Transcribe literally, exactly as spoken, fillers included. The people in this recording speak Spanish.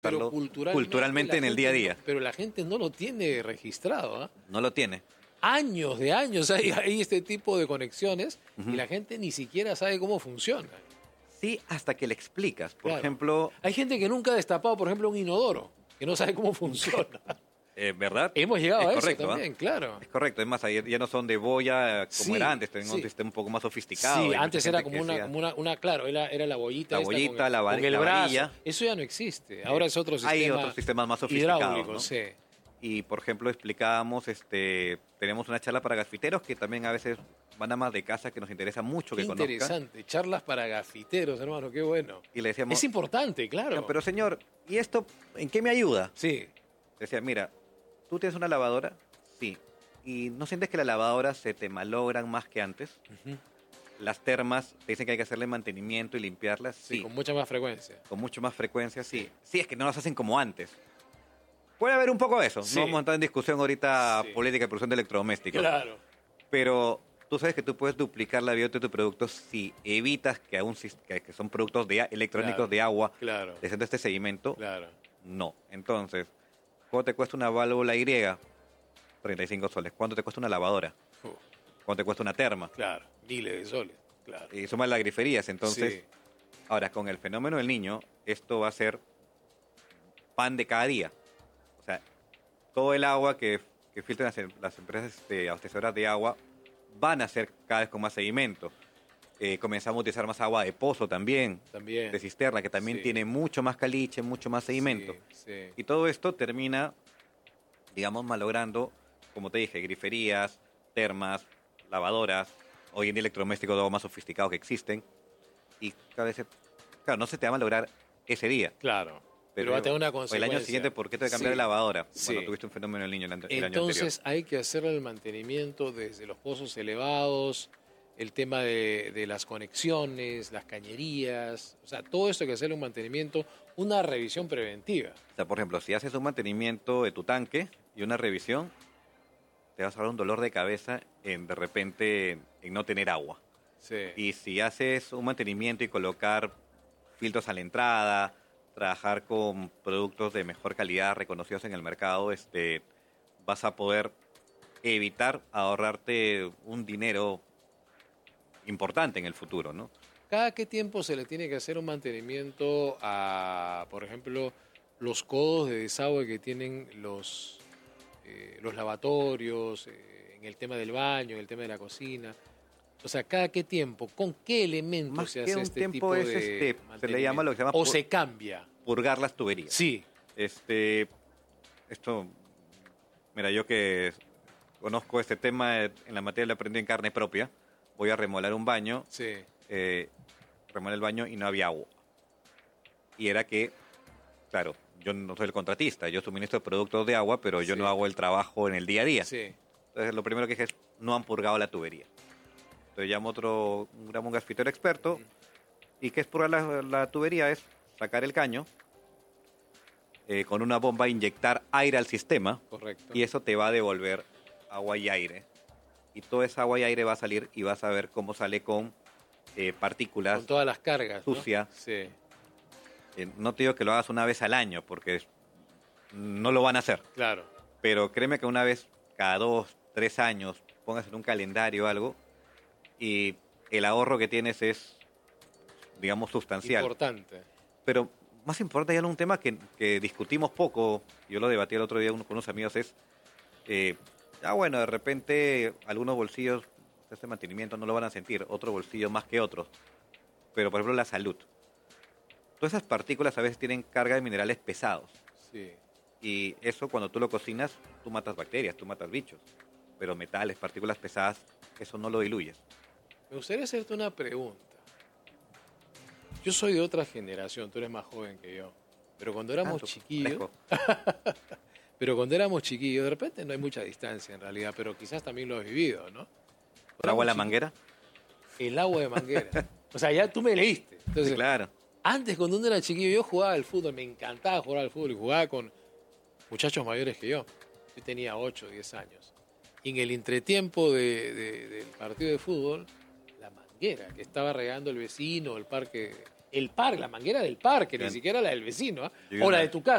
pero culturalmente, culturalmente en el día a día. No, pero la gente no lo tiene registrado. ¿eh? No lo tiene. Años de años hay, hay este tipo de conexiones uh-huh. y la gente ni siquiera sabe cómo funciona. Sí, hasta que le explicas. Por claro. ejemplo... Hay gente que nunca ha destapado, por ejemplo, un inodoro, que no sabe cómo funciona. Eh, ¿Verdad? Hemos llegado es a correcto, eso también, ¿eh? claro. Es correcto, es más, ya no son de boya como sí, era antes, tenemos sí. un sistema un poco más sofisticado. Sí, antes era como una, como una, una, claro, era, era la bollita. La esta bollita, con el, la, con el la brazo. varilla. Eso ya no existe, ahora es otro sistema. Hay otros sistemas más sofisticados, hidráulico, ¿no? sí. Y, por ejemplo, explicábamos, este, tenemos una charla para gafiteros que también a veces van a más de casa, que nos interesa mucho qué que conozcan. Interesante, charlas para gafiteros, hermano, qué bueno. Y le decíamos... Es importante, claro. Pero, señor, ¿y esto en qué me ayuda? Sí. Decía, mira, ¿tú tienes una lavadora? Sí. ¿Y no sientes que las lavadoras se te malogran más que antes? Uh-huh. Las termas te dicen que hay que hacerle mantenimiento y limpiarlas. Sí, sí, con mucha más frecuencia. Con mucho más frecuencia, sí. Sí, es que no las hacen como antes. Puede haber un poco de eso. Sí. No vamos a entrar en discusión ahorita sí. política y producción de electrodomésticos. Claro. Pero tú sabes que tú puedes duplicar la vida de tu producto si evitas que, aún, que son productos de, electrónicos claro. de agua claro. les entre este sedimento. Claro. No. Entonces, ¿cuánto te cuesta una válvula Y? treinta y cinco soles. ¿Cuánto te cuesta una lavadora? Uh. ¿Cuánto te cuesta una terma? Claro, miles de soles. Claro. Y sumas las griferías. Entonces, sí. ahora, con el fenómeno del Niño, esto va a ser pan de cada día. O sea, todo el agua que, que filtran las, las empresas este, abastecedoras de agua van a ser cada vez con más sedimento. Eh, comenzamos a utilizar más agua de pozo también, también. de cisterna, que también sí. tiene mucho más caliche, mucho más sedimento. Sí, sí. Y todo esto termina, digamos, malogrando, como te dije, griferías, termas, lavadoras, hoy en día electrodomésticos de agua más sofisticados que existen. Y cada vez, se, claro, no se te va a malograr ese día. Claro. Pero va a tener una consecuencia. El año siguiente, ¿por qué te va a cambiar sí, de lavadora? Sí. Bueno, tuviste un fenómeno del Niño el, el Entonces, año anterior. Entonces hay que hacer el mantenimiento desde los pozos elevados, el tema de, de las conexiones, las cañerías, o sea, todo esto hay que hacerle un mantenimiento, una revisión preventiva. O sea, por ejemplo, si haces un mantenimiento de tu tanque y una revisión, te vas a dar un dolor de cabeza en de repente en, en no tener agua. Sí. Y si haces un mantenimiento y colocar filtros a la entrada, trabajar con productos de mejor calidad reconocidos en el mercado, este, vas a poder evitar ahorrarte un dinero importante en el futuro, ¿no? ¿Cada qué tiempo se le tiene que hacer un mantenimiento a, por ejemplo, los codos de desagüe que tienen los, eh, los lavatorios, eh, en el tema del baño, en el tema de la cocina? O sea, ¿cada qué tiempo? ¿Con qué elementos Más se que hace un este tiempo tipo es de este, se le llama lo que se llama o se cambia? Purgar las tuberías. Sí. Este, esto, mira, yo que conozco este tema en la materia, lo aprendí en carne propia. Voy a remodelar un baño. Sí. Eh, remodelé el baño y no había agua. Y era que, claro, yo no soy el contratista, yo suministro productos de agua, pero yo sí. no hago el trabajo en el día a día. Sí. Entonces, lo primero que dije es, no han purgado la tubería. Entonces llamo otro, llamo un gasfitero experto. Mm. ¿Y qué es purgar la, la tubería? Es sacar el caño, eh, con una bomba inyectar aire al sistema. Correcto. Y eso te va a devolver agua y aire. Y toda esa agua y aire va a salir y vas a ver cómo sale con eh, partículas. Con todas las cargas, sucia. ¿no? Sí. Eh, no te digo que lo hagas una vez al año, porque no lo van a hacer. Claro. Pero créeme que una vez cada dos, tres años, pongas en un calendario algo, y el ahorro que tienes es, digamos, sustancial. Importante. Pero más importante, ya un tema que, que discutimos poco, yo lo debatí el otro día con unos amigos, es, eh, ah, bueno, de repente algunos bolsillos de este mantenimiento no lo van a sentir, otros bolsillos más que otros. Pero, por ejemplo, la salud. Todas esas partículas a veces tienen carga de minerales pesados. Sí. Y eso, cuando tú lo cocinas, tú matas bacterias, tú matas bichos. Pero metales, partículas pesadas, eso no lo diluyes. Me gustaría hacerte una pregunta. Yo soy de otra generación, tú eres más joven que yo. Pero cuando éramos ah, chiquillos... pero cuando éramos chiquillos, de repente no hay mucha distancia en realidad, pero quizás también lo has vivido, ¿no? ¿El agua de la manguera? El agua de manguera. O sea, ya tú me leíste. Entonces, sí, claro. Antes, cuando uno era chiquillo, yo jugaba al fútbol, me encantaba jugar al fútbol y jugaba con muchachos mayores que yo. Yo tenía ocho, diez años. Y en el entretiempo de, de, del partido de fútbol, la manguera que estaba regando el vecino, el parque, el parque, la manguera del parque, sí. Ni siquiera la del vecino, ¿eh? O la de tu casa.